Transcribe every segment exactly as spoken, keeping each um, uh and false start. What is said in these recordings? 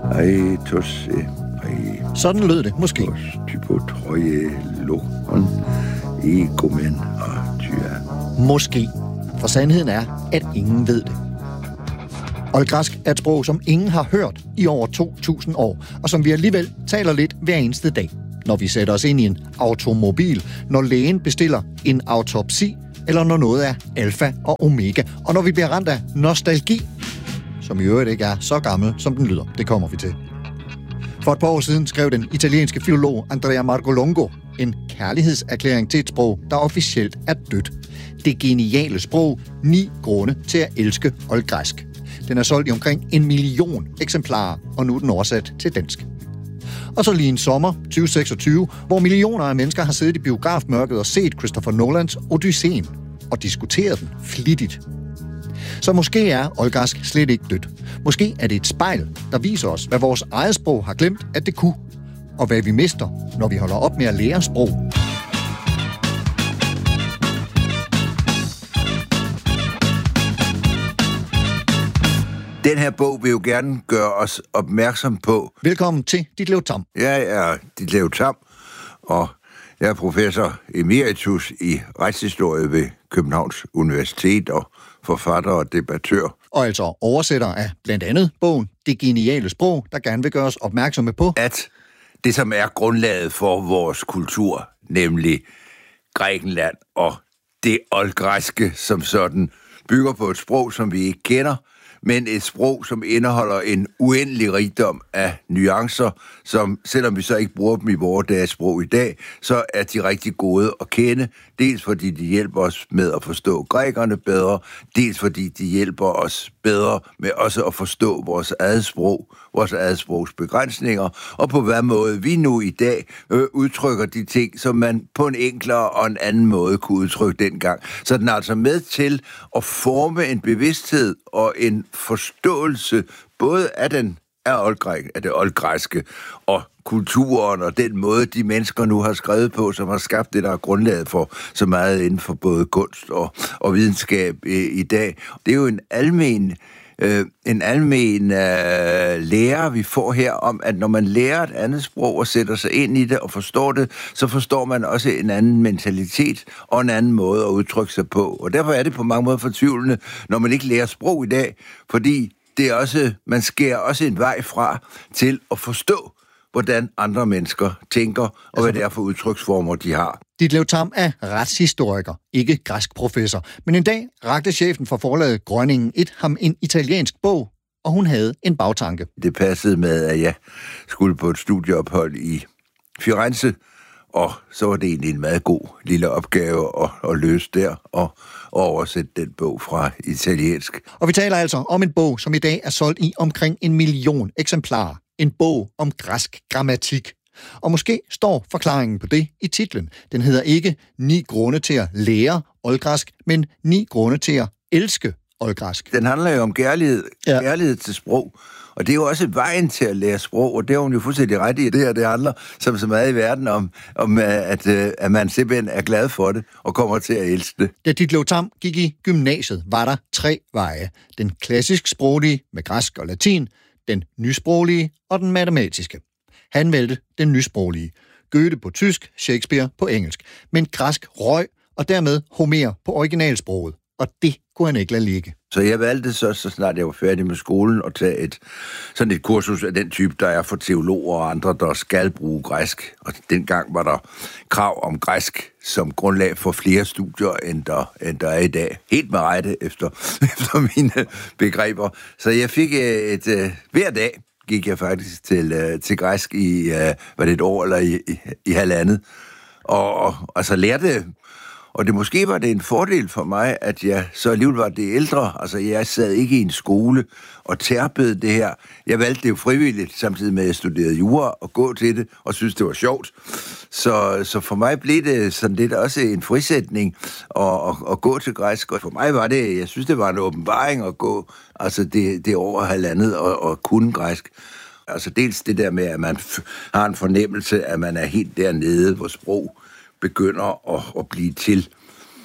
Aitos, ai. Sådan lød det, måske. Typo trøje, lokon, egomen og tyre. Måske. For sandheden er, at ingen ved det. Oldgræsk er et sprog, som ingen har hørt i over to tusind år, og som vi alligevel taler lidt hver eneste dag. Når vi sætter os ind i en automobil, når lægen bestiller en autopsi, eller når noget er alfa og omega, og når vi bliver ramt af nostalgi, som i øvrigt ikke er så gammel, som den lyder. Det kommer vi til. For et par år siden skrev den italienske filolog Andrea Marcolongo en kærlighedserklæring til et sprog, der officielt er dødt. Det geniale sprog, ni grunde til at elske oldgræsk. Den er solgt i omkring en million eksemplarer, og nu er den oversat til dansk. Og så lige en sommer, tyve seksogtyve, hvor millioner af mennesker har siddet i biografmørket og set Christopher Nolans Odysseen og diskuteret den flittigt. Så måske er oldgræsk slet ikke dødt. Måske er det et spejl, der viser os, hvad vores eget sprog har glemt, at det kunne, og hvad vi mister, når vi holder op med at lære sprog. Den her bog vil jo gerne gøre os opmærksom på... Velkommen til Ditlev Tamm. Jeg er Ditlev Tamm, og jeg er professor emeritus i retshistorie ved Københavns Universitet og forfatter og debattør. Og altså oversætter af blandt andet bogen Det geniale sprog, der gerne vil gøre os opmærksomme på... At det, som er grundlaget for vores kultur, nemlig Grækenland og det oldgræske, som sådan bygger på et sprog, som vi ikke kender, men et sprog, som indeholder en uendelig rigdom af nuancer, som, selvom vi så ikke bruger dem i vores dages sprog i dag, så er de rigtig gode at kende, dels fordi de hjælper os med at forstå grækerne bedre, dels fordi de hjælper os bedre med også at forstå vores eget sprog, vores eget sprogs begrænsninger, og på hvad måde vi nu i dag øh, udtrykker de ting, som man på en enklere og en anden måde kunne udtrykke dengang. Så den er altså med til at forme en bevidsthed og en forståelse både af den af, oldgræk, af det oldgræske og kulturen og den måde, de mennesker nu har skrevet på, som har skabt det, der er grundlaget for så meget inden for både kunst og, og videnskab i, i dag. Det er jo en almen øh, en almen øh, lære, vi får her om, at når man lærer et andet sprog og sætter sig ind i det og forstår det, så forstår man også en anden mentalitet og en anden måde at udtrykke sig på. Og derfor er det på mange måder fortvivlende, når man ikke lærer sprog i dag, fordi det er også, man skærer også en vej fra til at forstå, hvordan andre mennesker tænker, og altså, hvad det er for udtryksformer, de har. Ditlev Tamm er retshistoriker, ikke græsk professor. Men en dag rakte chefen for forlaget Grønningen et ham en italiensk bog, og hun havde en bagtanke. Det passede med, at jeg skulle på et studieophold i Firenze, og så var det egentlig en meget god lille opgave at, at løse der og, og oversætte den bog fra italiensk. Og vi taler altså om en bog, som i dag er solgt i omkring en million eksemplarer. En bog om græsk grammatik. Og måske står forklaringen på det i titlen. Den hedder ikke ni grunde til at lære oldgræsk, men ni grunde til at elske oldgræsk. Den handler jo om kærlighed, ja. kærlighed til sprog. Og det er jo også vejen til at lære sprog, og det har hun jo fuldstændig ret i. Det her, det handler som så meget i verden om, om at, at man simpelthen er glad for det og kommer til at elske det. Da Ditlev Tamm gik i gymnasiet, var der tre veje. Den klassisk sproglige med græsk og latin, den nysproglige og den matematiske. Han valgte den nysproglige. Goethe på tysk, Shakespeare på engelsk. Men græsk røg, og dermed Homer på originalsproget. Og det kunne han ikke lade ligge. Så jeg valgte så, så snart jeg var færdig med skolen, at tage et, sådan et kursus af den type, der er for teologer og andre, der skal bruge græsk. Og dengang var der krav om græsk som grundlag for flere studier, end der, end der er i dag. Helt med rette efter, efter mine begreber. Så jeg fik et, et hver dag gik jeg faktisk til, til græsk i, var det et år eller i, i, i halvandet. Og, og, og så lærte Og det måske var det en fordel for mig, at jeg så alligevel var det ældre. Altså, jeg sad ikke i en skole og tærpede det her. Jeg valgte det jo frivilligt, samtidig med at jeg studerede jura og gå til det, og synes det var sjovt. Så, så for mig blev det sådan lidt også en frisætning at, at, at gå til græsk. Og for mig var det, jeg synes, det var en åbenbaring at gå, altså det, det over halvandet og, og kunne græsk. Altså dels det der med, at man f- har en fornemmelse, at man er helt dernede, hvor sprog begynder at, at blive til.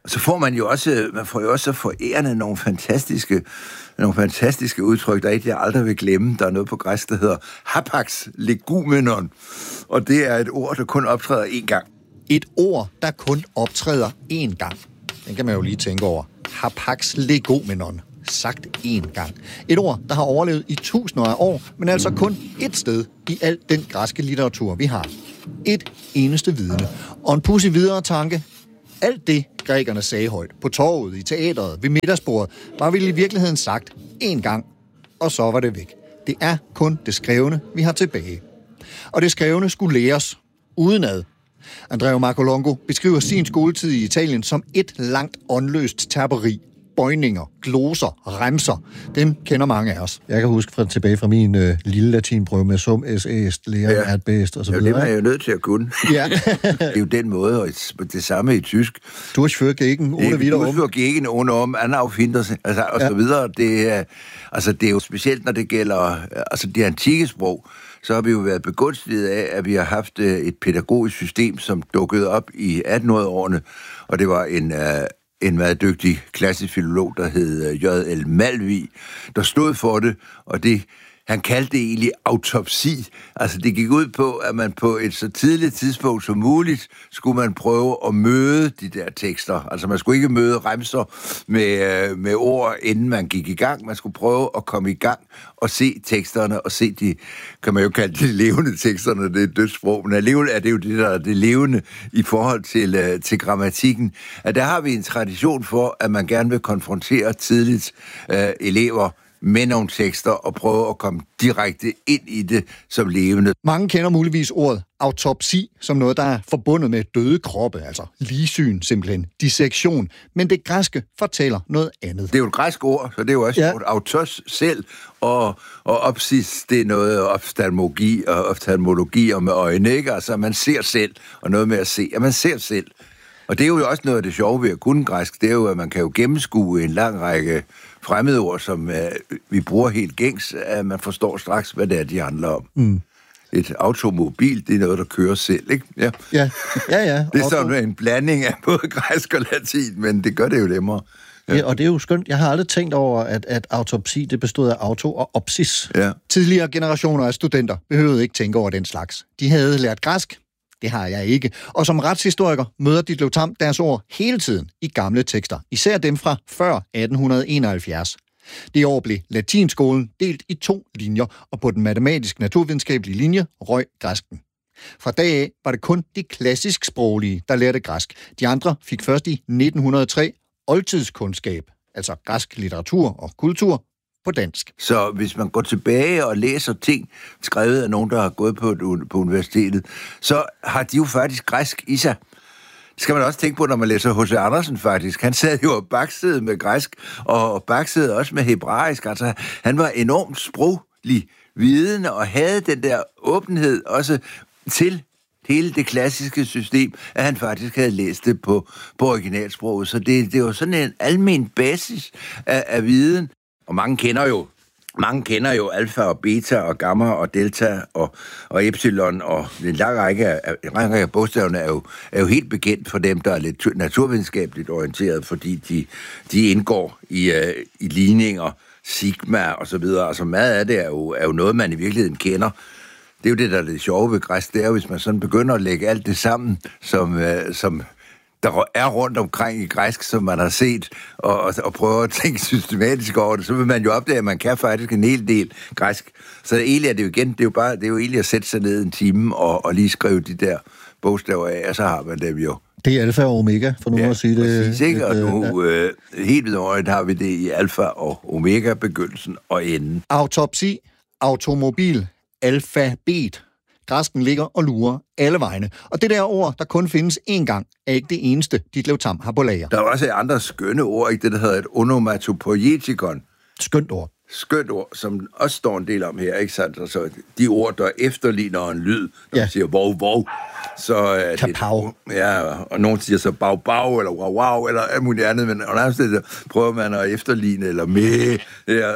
så får man jo også, man får jo også forærende nogle fantastiske, nogle fantastiske udtryk, der ikke jeg aldrig vil glemme. Der er noget på græsk, der hedder hapax legumenon, og det er et ord, der kun optræder én gang. Et ord, der kun optræder én gang. Den kan man jo lige tænke over. Hapax legumenon. Sagt én gang. Et ord, der har overlevet i tusinder af år, men altså kun ét sted i al den græske litteratur, vi har. Et eneste vidne. Og en pudsig videre tanke. Alt det, grækerne sagde højt, på torvet, i teateret, ved middagsbordet, var vel i virkeligheden sagt én gang, og så var det væk. Det er kun det skrevne, vi har tilbage. Og det skrevne skulle læres udenad. Andrea Marcolongo beskriver sin skoletid i Italien som et langt åndløst terperi. Bøjninger, gloser, remser. Dem kender mange af os. Jeg kan huske fra, tilbage fra min øh, lille latinprøve med sum, es, est, lærer, ja. At bedst og så videre. Ja, det er jeg jo nødt til at kunne. Ja. Det er jo den måde, og det samme i tysk. Du har ført gegen, ohne wieder um. Du har gegen, ohne um, anaufinder, altså, og ja. Så videre. Det er, altså, det er jo specielt, når det gælder altså, det antikke sprog, så har vi jo været begunstiget af, at vi har haft et pædagogisk system, som dukkede op i attenhundrede-årene, og det var en... Uh, en meget dygtig klassisk filolog, der hed J L Malvig, der stod for det, og det, han kaldte det egentlig autopsi. Altså det gik ud på, at man på et så tidligt tidspunkt som muligt, skulle man prøve at møde de der tekster. Altså man skulle ikke møde remser med, med ord, inden man gik i gang. Man skulle prøve at komme i gang og se teksterne, og se de, kan man jo kalde de levende teksterne, det er et dødssprog, men alligevel er det jo det, der er det levende i forhold til, til grammatikken. At der har vi en tradition for, at man gerne vil konfrontere tidligt uh, elever med nogle tekster og prøve at komme direkte ind i det som levende. Mange kender muligvis ordet autopsi som noget, der er forbundet med døde kroppe, altså ligsyn simpelthen, dissektion. Men det græske fortæller noget andet. Det er jo et græsk ord, så det er jo også ja. Et autos selv, og, og opsis, det er noget oftalmologi og oftalmologi og med øjne, ikke? Altså man ser selv, og noget med at se, at man ser selv. Og det er jo også noget af det sjove ved at kunne græsk, det er jo, at man kan jo gennemskue en lang række fremmedord, som uh, vi bruger helt gængs, at man forstår straks, hvad det er, de handler om. Mm. Et automobil, det er noget, der kører selv, ikke? Ja, ja, ja. ja. Det er sådan en blanding af både græsk og latin, men det gør det jo nemmere. Ja. Ja, og det er jo skønt. Jeg har aldrig tænkt over, at, at autopsi, det bestod af auto og opsis. Ja. Tidligere generationer af studenter behøvede ikke tænke over den slags. De havde lært græsk. Det har jeg ikke. Og som retshistoriker møder Ditlev Tamm deres ord hele tiden i gamle tekster. Især dem fra før atten enoghalvfjerds. Det år blev latinskolen delt i to linjer, og på den matematisk-naturvidenskabelige linje røg græsken. Fra dag af var det kun de klassisk sproglige, der lærte græsk. De andre fik først i nitten hundrede og tre oldtidskundskab, altså græsk litteratur og kultur, på dansk. Så hvis man går tilbage og læser ting, skrevet af nogen, der har gået på, på universitetet, så har de jo faktisk græsk i sig. Det skal man også tænke på, når man læser H C Andersen faktisk. Han sad jo og baksede med græsk, og baksede også med hebraisk. Altså, han var enormt sproglig vidende, og havde den der åbenhed også til hele det klassiske system, at han faktisk havde læst det på, på originalsproget. Så det, det var sådan en almen basis af, af viden. Og mange kender jo, mange kender jo alfa og beta og gamma og delta og, og epsilon, og en lang række af, en lang række af bogstaverne er jo, er jo helt bekendt for dem, der er lidt naturvidenskabeligt orienteret, fordi de, de indgår i, uh, i ligninger, sigma og så videre. Altså meget af det er jo, er jo noget, man i virkeligheden kender. Det er jo det, der er det sjove ved græsk, det er jo, hvis man sådan begynder at lægge alt det sammen, som... Uh, som der er rundt omkring i græsk, som man har set, og, og, og prøver at tænke systematisk over det, så vil man jo opdage, at man kan faktisk en hel del græsk. Så egentlig er det jo igen, det er jo bare, det er jo egentlig at sætte sig ned en time og, og lige skrive de der bogstaver af, og så har man dem jo. Det er alfa og omega, for nu ja, at sige det. Præcis, ikke? Og nu, ja. øh, helt videre har vi det i alfa og omega, begyndelsen og enden. Autopsi, automobil, alfabet. Græsken ligger og lurer alle vegne. Og det der ord, der kun findes én gang, er ikke det eneste, Ditlev Tamm har på lager. Der er også andre skønne ord, ikke? Det der hedder et onomatopoietikon. Skønt ord. Skønt ord, som også står en del om her, ikke sandt? Altså, de ord, der efterligner en lyd, der ja. siger wow, wow. Så, uh, Kapow. Ja, og nogen siger så bag, bag, eller wow, wow, eller alt muligt andet, men nærmest det, prøver man at efterligne, eller med, ja,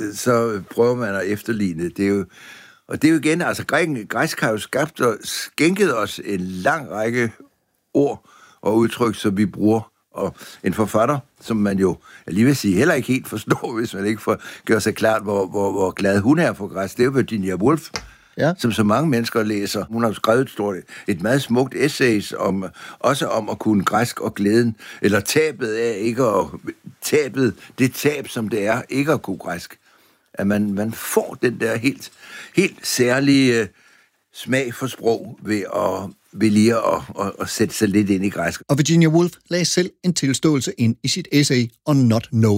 så prøver man at efterligne. Det er jo Og det er jo igen, altså græken, græsk har jo skabt og skænket os en lang række ord og udtryk, som vi bruger Og en forfatter, som man jo, jeg lige vil sige, heller ikke helt forstår, hvis man ikke får gør sig klart, hvor, hvor, hvor glad hun er for græsk, det er jo Virginia Woolf, ja. Som så mange mennesker læser. Hun har skrevet et, stort, et meget smukt essays, om, også om at kunne græsk og glæden, eller tabet af ikke at, tabet, det tab, som det er, ikke at kunne græsk. At man, man får den der helt, helt særlige smag for sprog ved at ved lige at, at, at sætte sig lidt ind i græsk. Og Virginia Woolf lagde selv en tilståelse ind i sit essay On Not Knowing